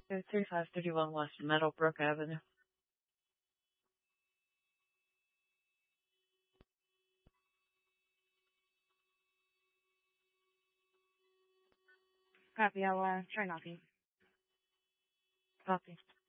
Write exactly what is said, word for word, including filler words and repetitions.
thirty-five thirty-one West Meadowbrook Avenue. Copy. I'll uh, try knocking. Copy.